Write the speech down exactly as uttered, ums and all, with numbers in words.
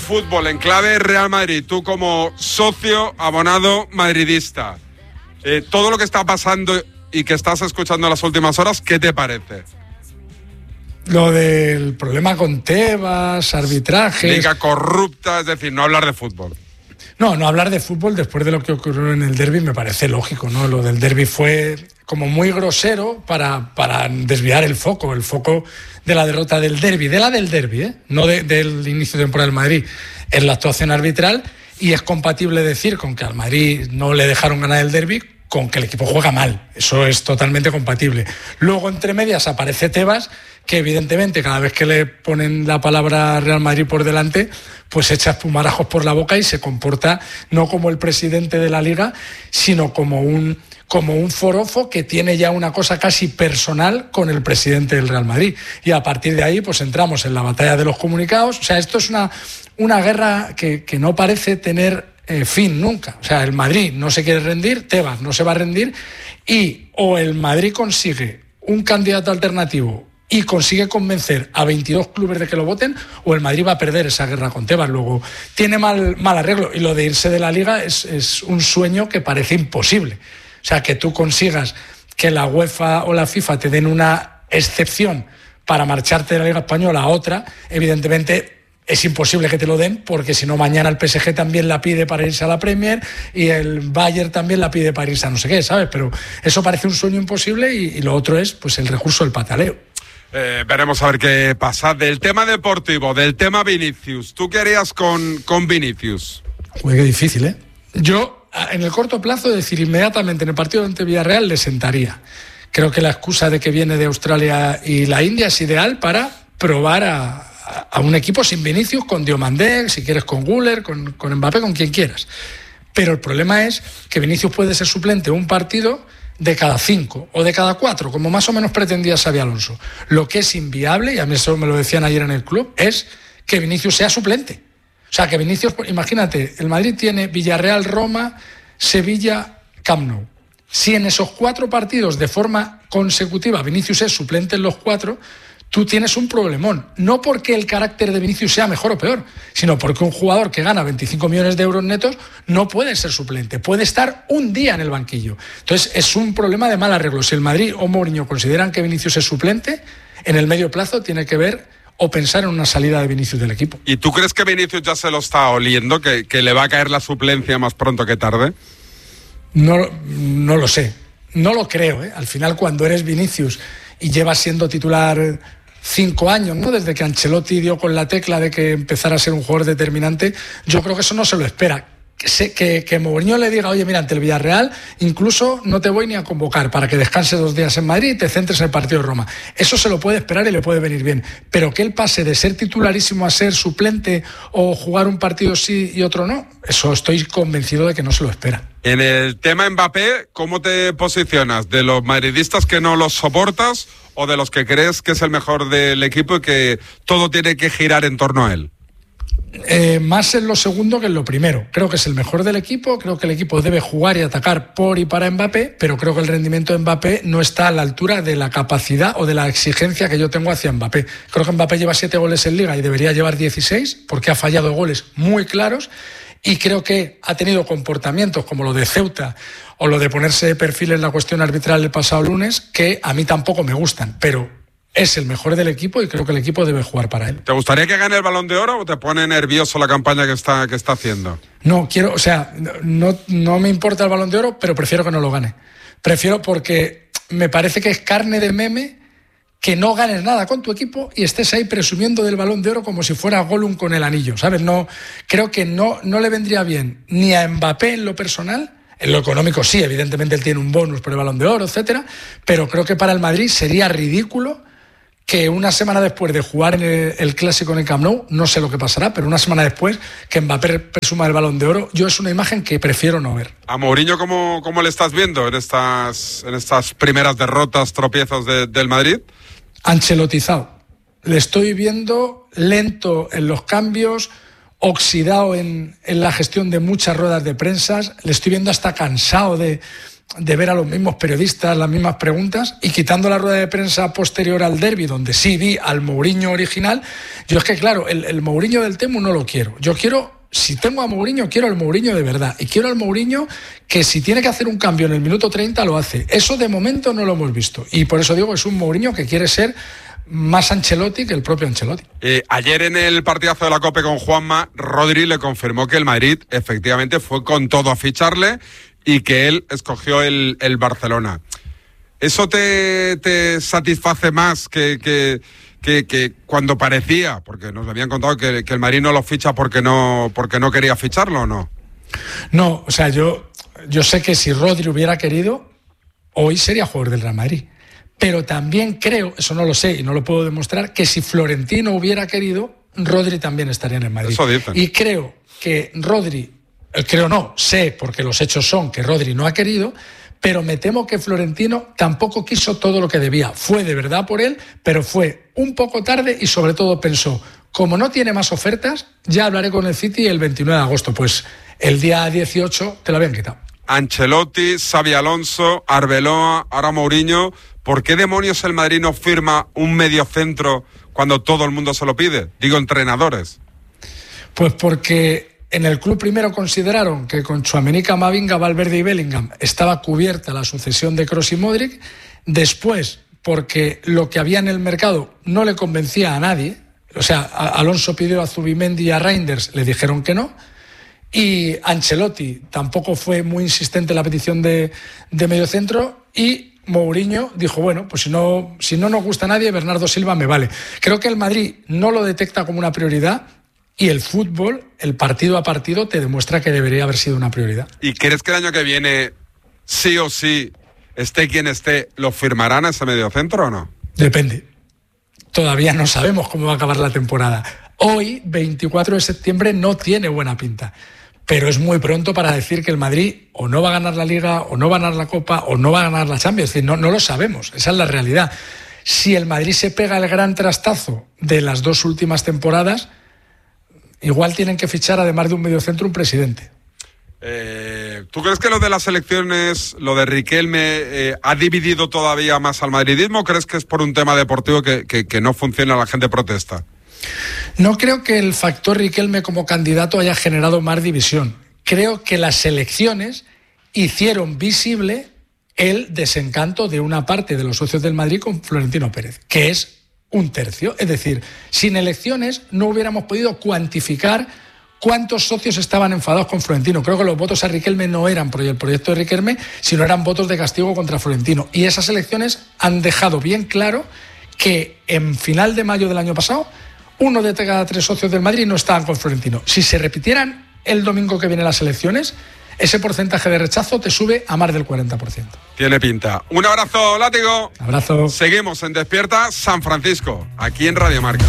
fútbol en clave Real Madrid, tú como socio abonado madridista, eh, todo lo que está pasando y que estás escuchando en las últimas horas, ¿qué te parece? Lo del problema con Tebas, arbitrajes... Liga corrupta, es decir, no hablar de fútbol. No, no hablar de fútbol después de lo que ocurrió en el derbi me parece lógico, ¿no? Lo del derbi fue como muy grosero para, para desviar el foco, el foco de la derrota del derbi, de la del derbi, ¿eh? No de, del inicio de temporada del Madrid, es la actuación arbitral, y es compatible decir con que al Madrid no le dejaron ganar el derbi con que el equipo juega mal. Eso es totalmente compatible. Luego, entre medias, aparece Tebas, que evidentemente cada vez que le ponen la palabra Real Madrid por delante, pues echa espumarajos por la boca y se comporta no como el presidente de la Liga, sino como un, como un forofo que tiene ya una cosa casi personal con el presidente del Real Madrid. Y a partir de ahí, pues entramos en la batalla de los comunicados. O sea, esto es una, una guerra que, que no parece tener Eh, fin nunca. O sea, el Madrid no se quiere rendir, Tebas no se va a rendir, y o el Madrid consigue un candidato alternativo y consigue convencer a veintidós clubes de que lo voten, o el Madrid va a perder esa guerra con Tebas. Luego tiene mal, mal arreglo, y lo de irse de la Liga es, es un sueño que parece imposible. O sea, que tú consigas que la UEFA o la FIFA te den una excepción para marcharte de la Liga Española a otra, evidentemente es imposible que te lo den, porque si no mañana el P S G también la pide para irse a la Premier y el Bayern también la pide para irse a no sé qué, ¿sabes? Pero eso parece un sueño imposible, y, y lo otro es pues el recurso del pataleo. Eh, veremos a ver qué pasa. Del tema deportivo, del tema Vinicius, ¿tú qué harías con, con Vinicius? Uy, qué difícil, ¿eh? Yo, en el corto plazo, decir inmediatamente en el partido ante Villarreal le sentaría. Creo que la excusa de que viene de Australia y la India es ideal para probar a a un equipo sin Vinicius, con Diomandé, si quieres con Güler, con, con Mbappé, con quien quieras. Pero el problema es que Vinicius puede ser suplente un partido de cada cinco o de cada cuatro, como más o menos pretendía Xabi Alonso. Lo que es inviable, y a mí eso me lo decían ayer en el club, es que Vinicius sea suplente. O sea, que Vinicius, imagínate, el Madrid tiene Villarreal, Roma, Sevilla, Camp Nou. Si en esos cuatro partidos de forma consecutiva Vinicius es suplente en los cuatro, tú tienes un problemón. No porque el carácter de Vinicius sea mejor o peor, sino porque un jugador que gana veinticinco millones de euros netos no puede ser suplente, puede estar un día en el banquillo. Entonces es un problema de mal arreglo. Si el Madrid o Mourinho consideran que Vinicius es suplente, en el medio plazo tiene que ver o pensar en una salida de Vinicius del equipo. ¿Y tú crees que Vinicius ya se lo está oliendo, que, que le va a caer la suplencia más pronto que tarde? No, no lo sé, no lo creo, ¿eh? Al final, cuando eres Vinicius y llevas siendo titular cinco años, ¿no? Desde que Ancelotti dio con la tecla de que empezara a ser un jugador determinante, yo creo que eso no se lo espera. Que, se, que, que Mourinho le diga, oye, mira, ante el Villarreal incluso no te voy ni a convocar para que descanse dos días en Madrid y te centres en el partido de Roma. Eso se lo puede esperar y le puede venir bien. Pero que él pase de ser titularísimo a ser suplente o jugar un partido sí y otro no, eso estoy convencido de que no se lo espera. En el tema Mbappé, ¿cómo te posicionas? ¿De los madridistas que no los soportas o de los que crees que es el mejor del equipo y que todo tiene que girar en torno a él? Eh, más en lo segundo que en lo primero. Creo que es el mejor del equipo, creo que el equipo debe jugar y atacar por y para Mbappé, pero creo que el rendimiento de Mbappé no está a la altura de la capacidad o de la exigencia que yo tengo hacia Mbappé. Creo que Mbappé lleva siete goles en Liga y debería llevar dieciséis, porque ha fallado goles muy claros, y creo que ha tenido comportamientos como lo de Ceuta o lo de ponerse de perfil en la cuestión arbitral el pasado lunes, que a mí tampoco me gustan, pero es el mejor del equipo y creo que el equipo debe jugar para él. ¿Te gustaría que gane el Balón de Oro o te pone nervioso la campaña que está, que está haciendo? No, quiero, o sea, no, no me importa el Balón de Oro, pero prefiero que no lo gane. Prefiero, porque me parece que es carne de meme que no ganes nada con tu equipo y estés ahí presumiendo del Balón de Oro como si fuera Gollum con el anillo, ¿sabes? No, creo que no, no le vendría bien ni a Mbappé en lo personal. En lo económico sí, evidentemente él tiene un bonus por el Balón de Oro, etcétera, pero creo que para el Madrid sería ridículo que una semana después de jugar en el, el Clásico en el Camp Nou, no sé lo que pasará, pero una semana después que Mbappé presuma el Balón de Oro, yo es una imagen que prefiero no ver. ¿A Mourinho cómo, cómo le estás viendo en estas, en estas primeras derrotas, tropiezos de, del Madrid? Ancelotizado. Le estoy viendo lento en los cambios, oxidado en, en la gestión de muchas ruedas de prensa, le estoy viendo hasta cansado de... de ver a los mismos periodistas, las mismas preguntas, y quitando la rueda de prensa posterior al derbi, donde sí vi al Mourinho original, yo es que claro, el, el Mourinho del Temu no lo quiero. Yo quiero, si tengo a Mourinho, quiero al Mourinho de verdad. Y quiero al Mourinho que si tiene que hacer un cambio en el minuto treinta, lo hace. Eso de momento no lo hemos visto. Y por eso digo, es un Mourinho que quiere ser más Ancelotti que el propio Ancelotti. Eh, ayer en el partidazo de la COPE con Juanma, Rodri le confirmó que el Madrid efectivamente fue con todo a ficharle y que él escogió el, el Barcelona. ¿Eso te, te satisface más que, que, que, que cuando parecía, porque nos habían contado que, que el Madrid no lo ficha porque no, porque no quería ficharlo o no? No, o sea, yo, yo sé que si Rodri hubiera querido, hoy sería jugador del Real Madrid. Pero también creo, eso no lo sé y no lo puedo demostrar, que si Florentino hubiera querido, Rodri también estaría en el Madrid. Eso dicen. Y creo que Rodri, creo no, sé, porque los hechos son que Rodri no ha querido, pero me temo que Florentino tampoco quiso todo lo que debía. Fue de verdad por él, pero fue un poco tarde y sobre todo pensó, como no tiene más ofertas, ya hablaré con el City el veintinueve de agosto. Pues el día dieciocho te lo habían quitado. Ancelotti, Xabi Alonso, Arbeloa, ahora Mourinho. ¿Por qué demonios el Madrid no firma un mediocentro cuando todo el mundo se lo pide? Digo, entrenadores. Pues porque en el club primero consideraron que con Tchouaméni, Camavinga, Valverde y Bellingham estaba cubierta la sucesión de Kroos y Modric. Después, porque lo que había en el mercado no le convencía a nadie. O sea, Alonso pidió a Zubimendi y a Reinders, le dijeron que no. Y Ancelotti tampoco fue muy insistente en la petición de, de mediocentro, y Mourinho dijo, bueno, pues si no, si no nos gusta a nadie, Bernardo Silva me vale. Creo que el Madrid no lo detecta como una prioridad, y el fútbol, el partido a partido, te demuestra que debería haber sido una prioridad. ¿Y crees que el año que viene, sí o sí, esté quien esté, lo firmarán a ese mediocentro o no? Depende. Todavía no sabemos cómo va a acabar la temporada. Hoy, veinticuatro de septiembre, no tiene buena pinta. Pero es muy pronto para decir que el Madrid o no va a ganar la Liga, o no va a ganar la Copa, o no va a ganar la Champions. Es decir, no, no lo sabemos. Esa es la realidad. Si el Madrid se pega el gran trastazo de las dos últimas temporadas, igual tienen que fichar, además de un mediocentro, un presidente. Eh, ¿Tú crees que lo de las elecciones, lo de Riquelme, eh, ha dividido todavía más al madridismo, o crees que es por un tema deportivo que, que, que no funciona, la gente protesta? No creo que el factor Riquelme como candidato haya generado más división. Creo que las elecciones hicieron visible el desencanto de una parte de los socios del Madrid con Florentino Pérez, que es un tercio. Es decir, sin elecciones no hubiéramos podido cuantificar cuántos socios estaban enfadados con Florentino. Creo que los votos a Riquelme no eran por el proyecto de Riquelme, sino eran votos de castigo contra Florentino. Y esas elecciones han dejado bien claro que en final de mayo del año pasado, uno de cada tres socios del Madrid no estaban con Florentino. Si se repitieran el domingo que viene las elecciones, ese porcentaje de rechazo te sube a más del cuarenta por ciento. Tiene pinta. Un abrazo, Látigo. Abrazo. Seguimos en Despierta San Francisco, aquí en Radio Marca.